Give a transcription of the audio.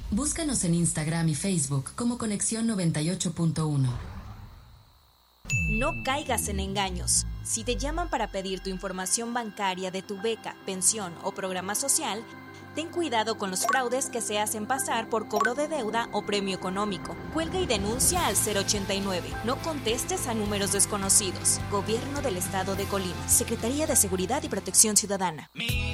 Búscanos en Instagram y Facebook como Conexión 98.1. No caigas en engaños. Si te llaman para pedir tu información bancaria de tu beca, pensión o programa social, ten cuidado con los fraudes que se hacen pasar por cobro de deuda o premio económico. Cuelga y denuncia al 089. No contestes a números desconocidos. Gobierno del Estado de Colima. Secretaría de Seguridad y Protección Ciudadana.